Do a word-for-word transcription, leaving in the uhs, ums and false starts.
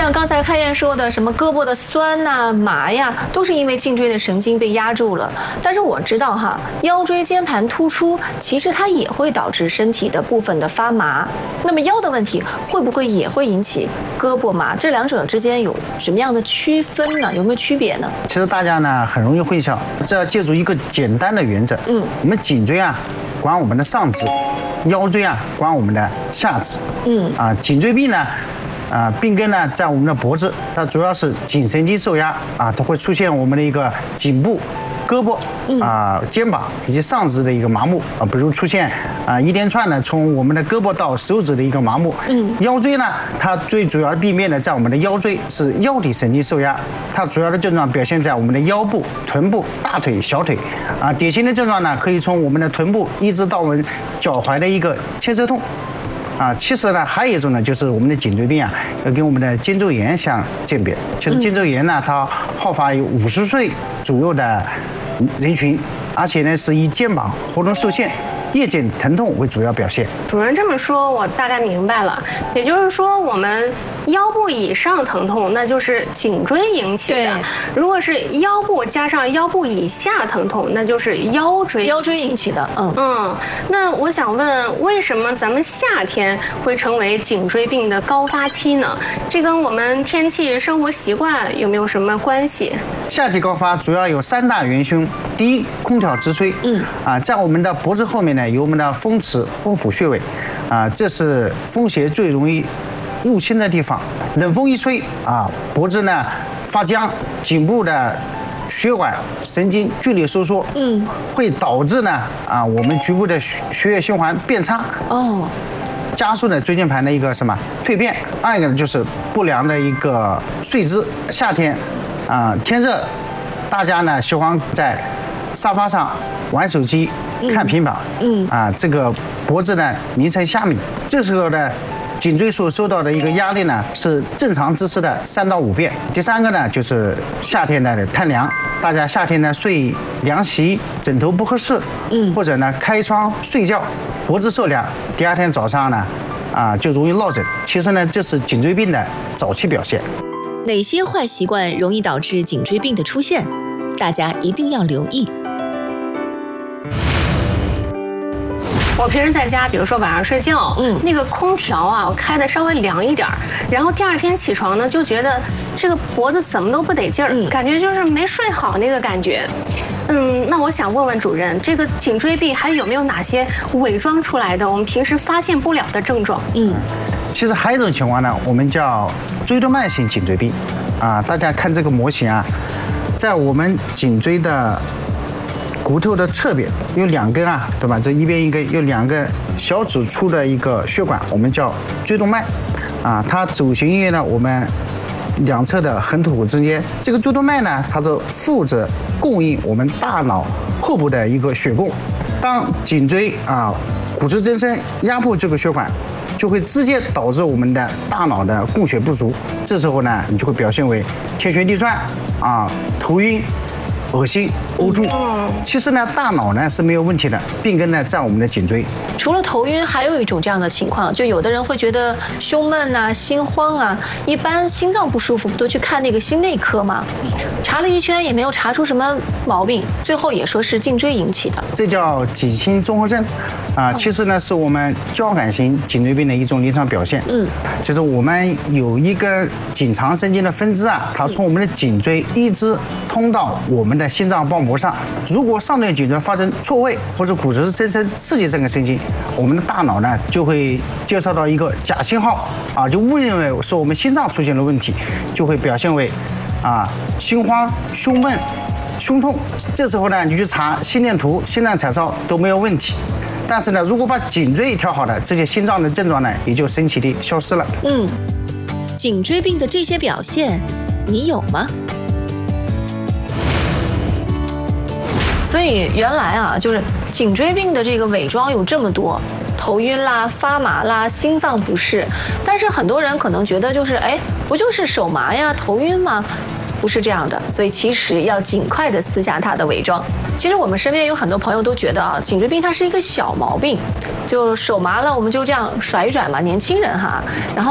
像刚才开燕说的，什么胳膊的酸呐、麻呀，都是因为颈椎的神经被压住了。但是我知道哈，腰椎间盘突出其实它也会导致身体的部分的发麻。那么腰的问题会不会也会引起胳膊麻？这两者之间有什么样的区分呢？有没有区别呢？ 其实大家呢很容易混淆，这要借助一个简单的原则。嗯，我们颈椎啊管我们的上肢，腰椎啊管我们的下肢。嗯啊，颈椎病呢。啊，病根呢在我们的脖子，它主要是颈神经受压啊，它会出现我们的一个颈部、胳膊啊、肩膀以及上肢的一个麻木啊，比如出现啊一连串的从我们的胳膊到手指的一个麻木。嗯，腰椎呢，它最主要的病变呢在我们的腰椎，是腰体神经受压，它主要的症状表现在我们的腰部、臀部、大腿、小腿啊，典型的症状呢可以从我们的臀部一直到我们脚踝的一个牵扯痛。啊，其实呢，还有一种呢，就是我们的颈椎病啊，要跟我们的肩周炎相鉴别。其实肩周炎呢，它好发于五十岁左右的人群，而且呢是以肩膀活动受限、夜间疼痛为主要表现。 主任这么说，我大概明白了。也就是说，我们腰部以上疼痛，那就是颈椎引起的；如果是腰部加上腰部以下疼痛，那就是腰椎腰椎引起的。嗯嗯。那我想问，为什么咱们夏天会成为颈椎病的高发期呢？这跟我们天气、生活习惯有没有什么关系？ 夏季高发主要有三大元凶。第一，空调直吹。嗯啊，在我们的脖子后面呢，有我们的风池、风府穴位，啊，这是风邪最容易入侵的地方。冷风一吹啊，脖子呢发僵，颈部的血管神经剧烈收缩，嗯，会导致呢啊我们局部的血血液循环变差。哦。加速呢椎间盘的一个什么蜕变。二一个呢就是不良的一个睡姿。夏天啊天热，大家呢喜欢在沙发上玩手机、看平板，嗯啊这个脖子呢拧成虾米，这时候呢颈椎所受到的一个压力呢是正常姿势的三到五遍。第三个呢就是夏天的贪凉，大家夏天呢睡凉席，枕头不合适，嗯，或者呢开窗睡觉，脖子受凉，第二天早上呢啊就容易落枕。其实呢这是颈椎病的早期表现。 哪些坏习惯容易导致颈椎病的出现？大家一定要留意。 我平时在家，比如说晚上睡觉，嗯，那个空调啊，我开的稍微凉一点儿，然后第二天起床呢，就觉得这个脖子怎么都不得劲儿，嗯，感觉就是没睡好那个感觉。嗯，那我想问问主任，这个颈椎病还有没有哪些伪装出来的我们平时发现不了的症状？嗯， 其实还有一种情况呢，我们叫椎动脉性颈椎病，啊，大家看这个模型啊，在我们颈椎的骨头的侧边有两根啊，对吧？这一边一根，有两个小指粗的一个血管，我们叫椎动脉，啊，它走行于呢我们两侧的横突骨之间。这个椎动脉呢，它是负责供应我们大脑后部的一个血供。当颈椎啊骨质增生压迫这个血管，就会直接导致我们的大脑的供血不足。这时候呢，你就会表现为天旋地转啊，头晕、恶心、呕吐。其实呢，大脑呢是没有问题的，病根呢在我们的颈椎。 除了头晕，还有一种这样的情况，就有的人会觉得胸闷啊、心慌啊，一般心脏不舒服不都去看那个心内科吗？查了一圈也没有查出什么毛病，最后也说是颈椎引起的。 这叫颈心综合症，啊，其实呢是我们交感型颈椎病的一种临床表现。嗯，就是我们有一根颈长神经的分支啊，它从我们的颈椎一直通到我们的心脏瓣膜上。如果上段颈椎发生错位或者骨质增生刺激这个神经，我们的大脑呢就会接收到一个假信号啊，就误认为是我们心脏出现了问题，就会表现为啊心慌、胸闷、胸痛。这时候呢，你去查心电图、心脏彩超都没有问题。但是呢，如果把颈椎调好了，这些心脏的症状呢也就神奇地消失了。 嗯，颈椎病的这些表现，你有吗？ 所以原来啊，就是颈椎病的这个伪装有这么多，头晕啦、发麻啦、心脏不适。但是很多人可能觉得就是，哎，不就是手麻呀、头晕吗？不是这样的。所以其实要尽快的撕下它的伪装。其实我们身边有很多朋友都觉得啊，颈椎病它是一个小毛病，就手麻了我们就这样甩一甩嘛，年轻人哈，然后。